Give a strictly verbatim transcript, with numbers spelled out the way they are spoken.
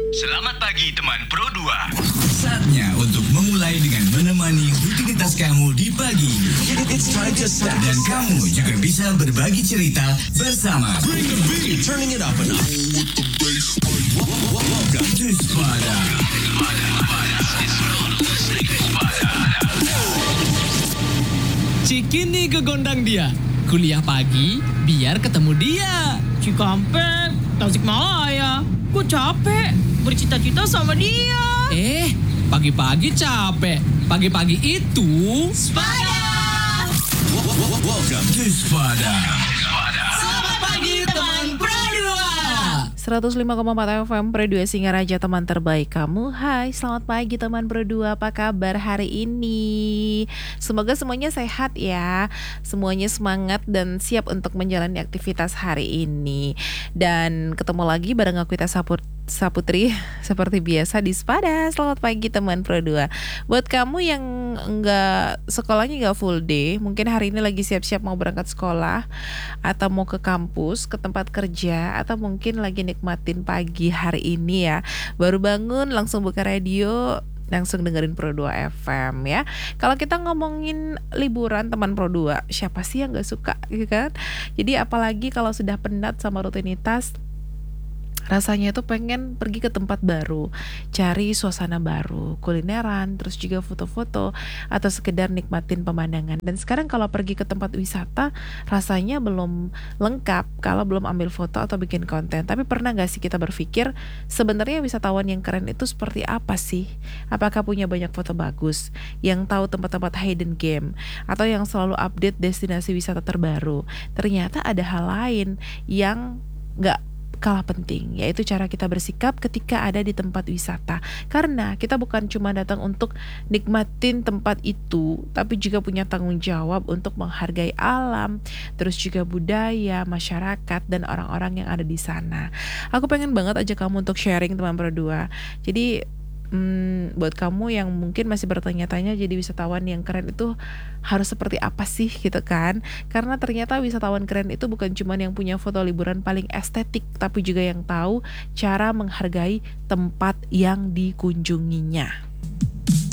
Selamat pagi teman Pro dua. Saatnya untuk memulai dengan menemani rutinitas kamu di pagi. It's time to start. Dan kamu juga bisa berbagi cerita bersama. Bring the beat, turning it up a notch. Welcome to Spada. Cikini ke gondang dia. Kuliah pagi biar ketemu dia. Cikampek, Tasikmalaya. Gue capek bercita-cita sama dia. Eh, pagi-pagi capek. Pagi-pagi itu Spada. Welcome to Spada. Selamat pagi teman Pro dua. seratus lima koma empat F M Pro dua Singaraja, teman terbaik kamu. Hai, selamat pagi teman Pro dua. Apa kabar hari ini? Semoga semuanya sehat ya. Semuanya semangat dan siap untuk menjalani aktivitas hari ini. Dan ketemu lagi bareng aku Ita Saput Saputri seperti biasa di Spada. Selamat pagi teman Pro dua. Buat kamu yang enggak sekolahnya enggak full day, mungkin hari ini lagi siap-siap mau berangkat sekolah atau mau ke kampus, ke tempat kerja, atau mungkin lagi nikmatin pagi hari ini ya. Baru bangun langsung buka radio, langsung dengerin Pro dua F M ya. Kalau kita ngomongin liburan teman Pro dua, siapa sih yang gak suka gitu kan? Jadi apalagi kalau sudah penat sama rutinitas, rasanya tuh pengen pergi ke tempat baru, cari suasana baru, kulineran, terus juga foto-foto, atau sekedar nikmatin pemandangan. Dan sekarang kalau pergi ke tempat wisata, rasanya belum lengkap kalau belum ambil foto atau bikin konten. Tapi pernah gak sih kita berpikir, sebenarnya wisatawan yang keren itu seperti apa sih? Apakah punya banyak foto bagus, yang tahu tempat-tempat hidden game, atau yang selalu update destinasi wisata terbaru? Ternyata ada hal lain yang gak kalah penting, yaitu cara kita bersikap ketika ada di tempat wisata. Karena kita bukan cuma datang untuk nikmatin tempat itu, tapi juga punya tanggung jawab untuk menghargai alam, terus juga budaya, masyarakat, dan orang-orang yang ada di sana. Aku pengen banget ajak kamu untuk sharing teman Pro dua. Jadi Hmm, buat kamu yang mungkin masih bertanya-tanya jadi wisatawan yang keren itu harus seperti apa sih gitu kan. Karena ternyata wisatawan keren itu bukan cuma yang punya foto liburan paling estetik, tapi juga yang tahu cara menghargai tempat yang dikunjunginya.